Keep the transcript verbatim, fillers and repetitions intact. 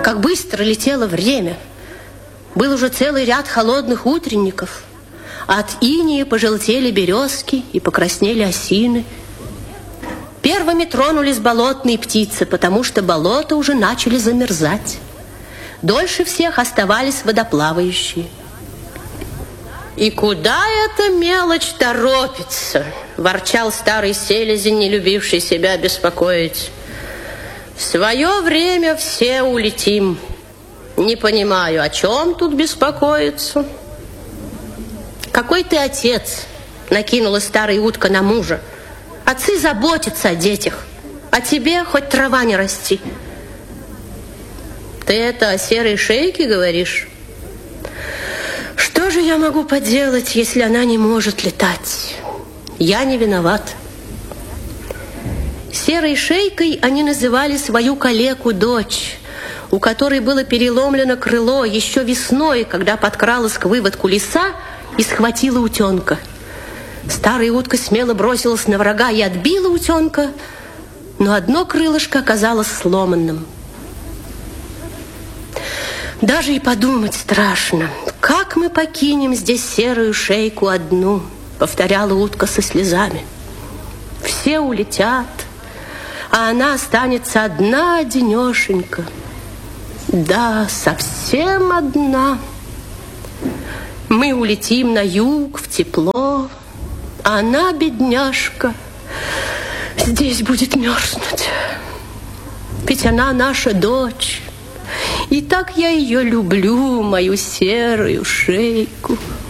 Как быстро летело время. Был уже целый ряд холодных утренников. От инея пожелтели березки и покраснели осины. Первыми тронулись болотные птицы, потому что болота уже начали замерзать. Дольше всех оставались водоплавающие. «И куда эта мелочь торопится?» – ворчал старый селезень, не любивший себя беспокоить. «В свое время все улетим. Не понимаю, о чем тут беспокоиться?» «Какой ты отец?» – накинула старая утка на мужа. «Отцы заботятся о детях, а тебе хоть трава не расти». «Ты это о серой шейке говоришь?» «Что же я могу поделать, если она не может летать? Я не виноват». Серой шейкой они называли свою калеку-дочь, у которой было переломлено крыло еще весной, когда подкралась к выводку лиса и схватила утенка. Старая утка смело бросилась на врага и отбила утенка, но одно крылышко оказалось сломанным. «Даже и подумать страшно, как мы покинем здесь серую шейку одну», — повторяла утка со слезами. «Все улетят, а она останется одна-одинешенька. Да, совсем одна. Мы улетим на юг, в тепло, а она, бедняжка, здесь будет мерзнуть. Ведь она наша дочь, и так я ее люблю, мою серую шейку».